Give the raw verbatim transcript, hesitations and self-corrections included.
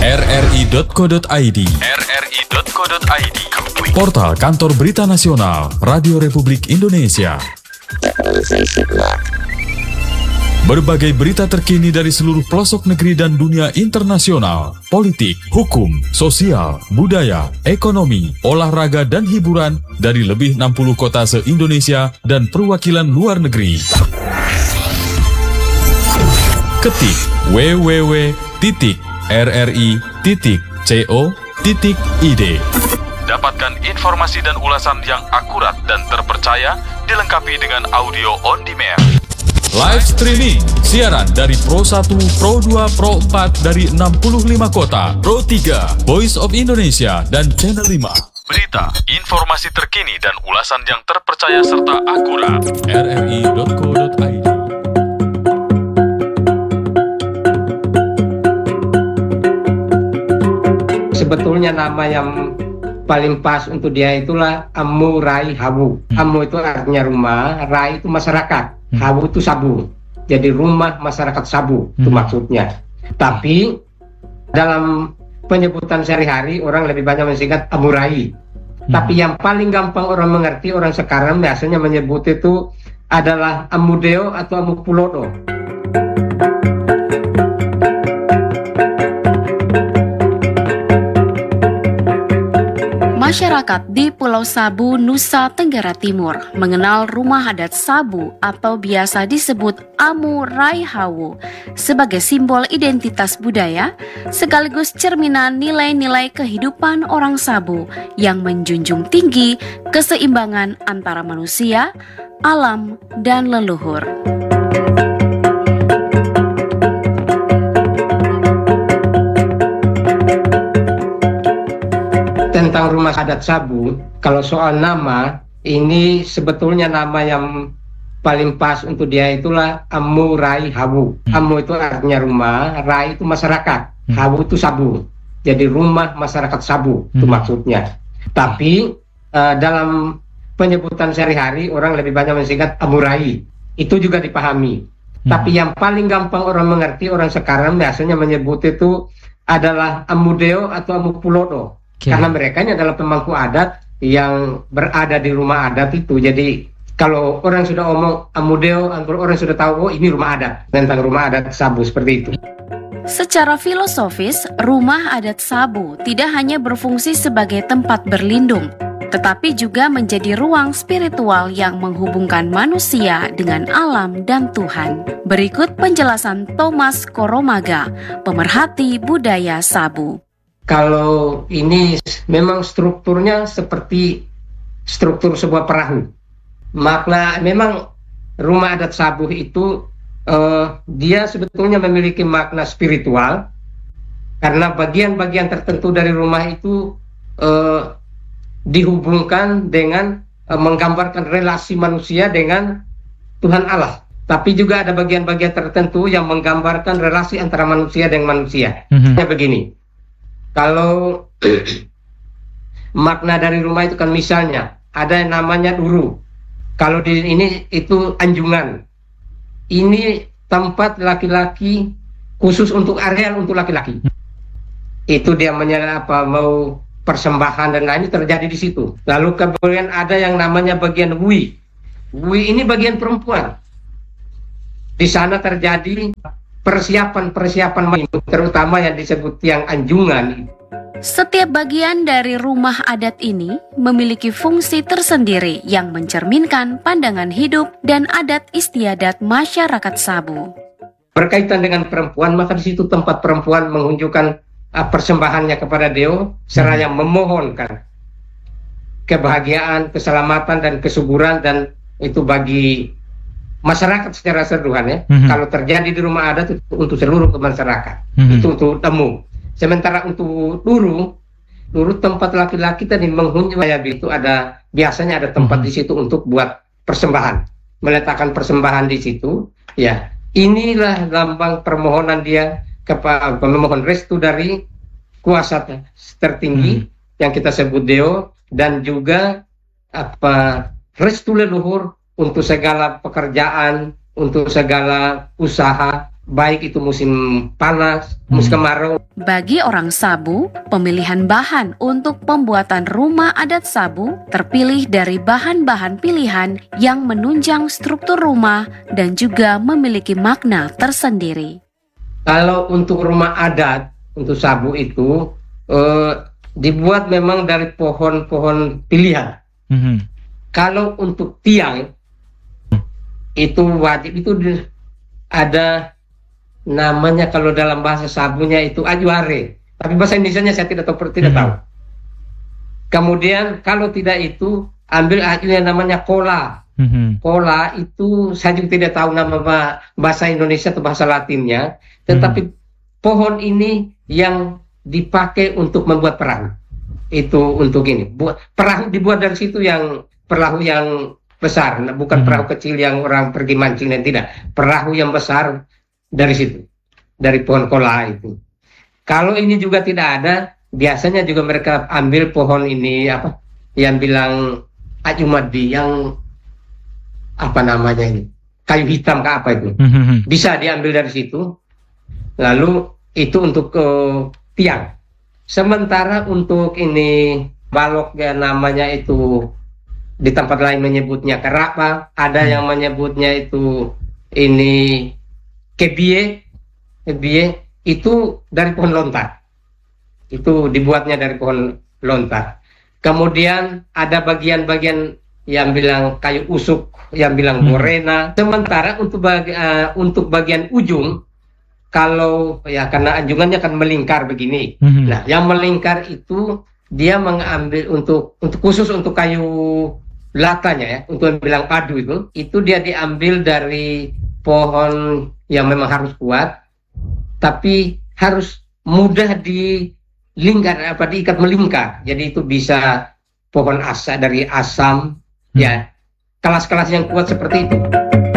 r r i dot co dot i d r r i dot co dot i d Portal Kantor Berita Nasional Radio Republik Indonesia. Berbagai berita terkini dari seluruh pelosok negeri dan dunia internasional, politik, hukum, sosial, budaya, ekonomi, olahraga, dan hiburan dari lebih enam puluh kota se-Indonesia dan perwakilan luar negeri. Ketik w w w titik r r i titik co titik i d. Dapatkan informasi dan ulasan yang akurat dan terpercaya, dilengkapi dengan audio on demand. Live streaming, siaran dari Pro satu, Pro dua, Pro empat dari enam puluh lima kota, Pro tiga, Voice of Indonesia, dan Channel lima. Berita, informasi terkini dan ulasan yang terpercaya serta akurat. r r i dot co dot i d. Sebetulnya nama yang paling pas untuk dia itulah Amu Rai Hawu. Amu itu artinya rumah, Rai itu masyarakat. Hawu itu sabu, jadi rumah masyarakat sabu itu hmm. maksudnya. Tapi dalam penyebutan sehari-hari orang lebih banyak mensingkat Amurai. Hmm. Tapi yang paling gampang orang mengerti orang sekarang biasanya menyebut itu adalah Amudeo atau Amupulodo. Masyarakat di Pulau Sabu, Nusa Tenggara Timur mengenal rumah adat Sabu atau biasa disebut Amu Rai Hawu sebagai simbol identitas budaya sekaligus cerminan nilai-nilai kehidupan orang Sabu yang menjunjung tinggi keseimbangan antara manusia, alam, dan leluhur. Tentang rumah adat Sabu, kalau soal nama, ini sebetulnya nama yang paling pas untuk dia itulah Amu Rai Hawu. Hmm. Amu itu artinya rumah, Rai itu masyarakat, hmm. Hawu itu sabu, jadi rumah masyarakat sabu hmm. itu maksudnya. Tapi uh, dalam penyebutan sehari-hari orang lebih banyak mensingkat Amurai, itu juga dipahami. Hmm. Tapi yang paling gampang orang mengerti orang sekarang biasanya menyebut itu adalah Amudeo atau Amupulodo. Okay. Karena mereka ini adalah pemangku adat yang berada di rumah adat itu. Jadi kalau orang sudah omong Amudeo, orang sudah tahu oh ini rumah adat, tentang rumah adat Sabu seperti itu. Secara filosofis, rumah adat Sabu tidak hanya berfungsi sebagai tempat berlindung, tetapi juga menjadi ruang spiritual yang menghubungkan manusia dengan alam dan Tuhan. Berikut penjelasan Thomas Koromaga, pemerhati budaya Sabu. Kalau ini memang strukturnya seperti struktur sebuah perahu. Makna memang rumah adat Sabu itu uh, dia sebetulnya memiliki makna spiritual karena bagian-bagian tertentu dari rumah itu uh, dihubungkan dengan uh, menggambarkan relasi manusia dengan Tuhan Allah. Tapi juga ada bagian-bagian tertentu yang menggambarkan relasi antara manusia dengan manusia. Mm-hmm. Ya begini. Kalau makna dari rumah itu kan misalnya ada yang namanya duru. Kalau di ini itu anjungan. Ini tempat laki-laki khusus untuk areal untuk laki-laki. Itu dia menyala apa mau persembahan dan lain-lain terjadi di situ. Lalu kemudian ada yang namanya bagian wui. Wui ini bagian perempuan. Di sana terjadi persiapan-persiapan terutama yang disebut yang anjungan. Setiap bagian dari rumah adat ini memiliki fungsi tersendiri yang mencerminkan pandangan hidup dan adat istiadat masyarakat Sabu. Berkaitan dengan perempuan, maka di situ tempat perempuan menunjukkan uh, persembahannya kepada Deo, seraya memohonkan kebahagiaan, keselamatan dan kesuburan, dan itu bagi masyarakat secara keseluruhan ya. Mm-hmm. Kalau terjadi di rumah adat itu untuk seluruh masyarakat, mm-hmm. itu untuk temu. Sementara untuk duru, duru tempat laki-laki tadi menghunjung itu ada biasanya ada tempat mm-hmm. di situ untuk buat persembahan, meletakkan persembahan di situ. Ya, inilah lambang permohonan dia kepada memohon restu dari kuasa tertinggi mm-hmm. yang kita sebut Deo, dan juga apa restu leluhur untuk segala pekerjaan, untuk segala usaha baik itu musim panas, musim kemarau. Bagi orang Sabu, pemilihan bahan untuk pembuatan rumah adat Sabu terpilih dari bahan-bahan pilihan yang menunjang struktur rumah dan juga memiliki makna tersendiri. Kalau untuk rumah adat, untuk Sabu itu eh, dibuat memang dari pohon-pohon pilihan. Mm-hmm. Kalau untuk tiang, itu wajib itu di- ada namanya, kalau dalam bahasa Sabunya itu ajuare, tapi bahasa Indonesianya saya tidak tahu, tidak Hmm. tahu. Kemudian kalau tidak itu ambil aju yang namanya kola. Mm-hmm. Kola itu saya juga tidak tahu nama ba- bahasa Indonesia atau bahasa Latinnya, tetapi pohon ini yang dipakai untuk membuat perahu. Itu untuk ini. Buat perahu dibuat dari situ, yang perahu yang besar, nah, bukan Hmm. perahu kecil yang orang pergi mancing dan tidak. Perahu yang besar dari situ, dari pohon kola itu. Kalau ini juga tidak ada, biasanya juga mereka ambil pohon ini apa yang bilang ajumadi, yang apa namanya ini, kayu hitam ke apa itu, Mm-hmm. bisa diambil dari situ. Lalu itu untuk uh, tiang. Sementara untuk ini balok ya namanya itu, di tempat lain menyebutnya kerapa, ada yang menyebutnya itu ini kebie, kebie itu dari pohon lontar. Itu dibuatnya dari pohon lontar. Kemudian ada bagian-bagian yang bilang kayu usuk, yang bilang Hmm. morena. Sementara untuk bagi, uh, untuk bagian ujung, kalau ya karena anjungannya akan melingkar begini. Mm-hmm. Nah, yang melingkar itu dia mengambil untuk untuk khusus untuk kayu latanya ya, untuk bilang padu itu, itu dia diambil dari pohon yang memang harus kuat, tapi harus mudah dilingkar, apa diikat melingkar. Jadi itu bisa pohon asa dari asam, ya kelas-kelas yang kuat seperti itu.